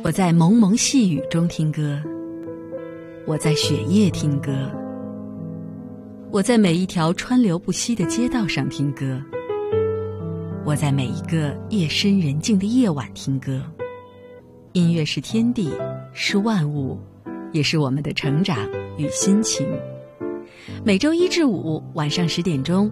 我在蒙蒙细雨中听歌，我在雪夜听歌，我在每一条川流不息的街道上听歌，我在每一个夜深人静的夜晚听歌。音乐是天地，是万物，也是我们的成长与心情。每周一至五晚上10点钟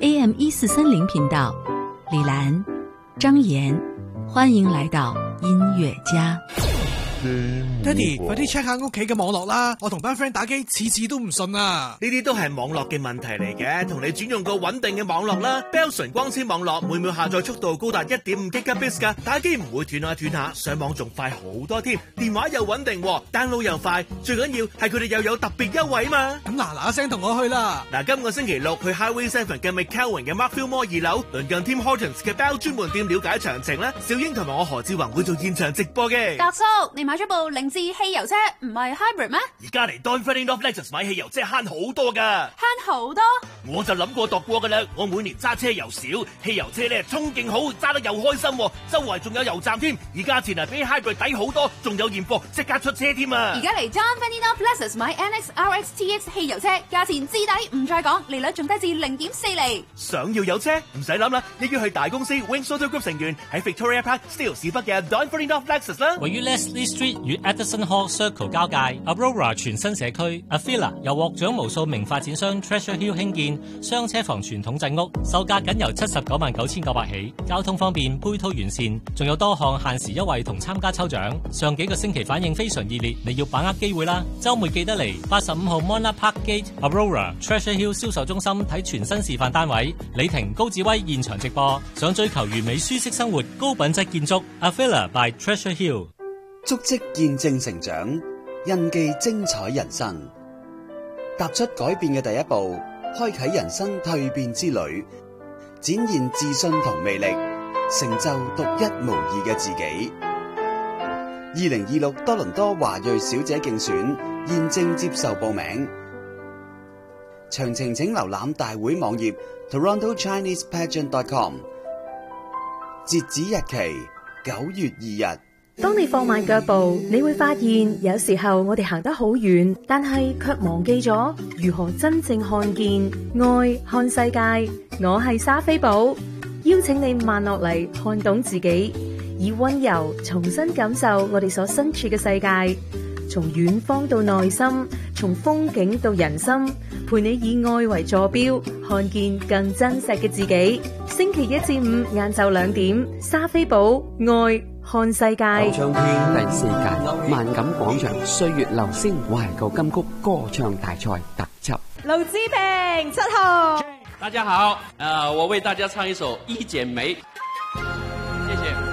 AM1430频道，李兰、张岩，欢迎来到音樂家。 爹哋，快啲 check 下屋企嘅網絡啦！我同班 friend 打機，次次都唔順啊！ 呢啲都係網絡嘅問題嚟嘅，同你轉用個穩定嘅網絡啦。Bell 純光纖網絡每秒下載速度高達 1.5 Gbps 㗎，打機唔會斷下斷下，上網仲快好多添，電話又穩定，download 又快，最緊要係佢哋又有特別優惠嘛！ 咁嗱聲同我去啦！ 嗱，今個星期六去 Highway 7嘅 McCowan 嘅 Markfield Mall 2樓，鄰近 Tim Hortons 嘅 Bell 專門店了解詳情啦。小英同埋我何志宏會做現場直播嘅。 達叔，你買咗部凌志汽油車唔係 hybrid 咩？ 而家嚟 Don Ferdinand of Lexus 買汽油車慳好多噶， 慳好多？ 我就諗過度過噶啦，我每年揸車又少，汽油車咧衝勁好，揸得又開心，周圍仲有油站添，而價錢啊比 hybrid 抵好多，仲有現貨即刻出車添啊！ 而家嚟 Don Ferdinand of Lexus 買 NX RX TX 汽油車，價錢至抵唔再講，利率仲低至 0.4 厘。 想要有車唔使諗啦，一於去大公司 Wings Auto Group 成員喺 Victoria Park Steele 市北嘅 Don Ferdinand of Lexus 啦。 位於 Leslie Street 與 Addison Hall Circle 交界 Aurora 全新社區 Avila 又獲獎無數名發展商 Treasure Hill 興建雙車房傳統鎮屋，售價僅由799900起，交通方便，配套完善，仲有多項限時優惠同參加抽獎。上幾個星期反應非常熱烈，你要把握機會啦！週末記得嚟85號 Monarch Park Gate Aurora Treasure Hill 銷售中心睇全新示範單位，李婷、高志威現場直播。想追求完美舒適生活、高品質建築 Avila by Treasure Hill。 足跡見證成長，印記精彩人生。踏出改變嘅第一步，開啟人生蛻變之旅，展現自信同魅力，成就獨一無二嘅自己。2026多倫多華裔小姐競選現正接受報名，詳情請瀏覽大會網頁 TorontoChinesePageant.com。截止日期9月2日。 當你放慢腳步，你會發現有時候我哋行得好遠，但係卻忘記咗如何真正看見愛、看世界。我係莎菲寶，邀請你慢落嚟，看懂自己，以溫柔重新感受我哋所身處嘅世界，從遠方到內心，從風景到人心，陪你以愛為坐標，看見更真實嘅自己。星期1至5晏晝2點，莎菲寶愛看世界。 唱片第4屆萬錦廣場歲月流星懷舊金曲歌唱大賽特輯。 盧志平7號， 大家好，我為大家唱一首《一剪梅》，謝謝。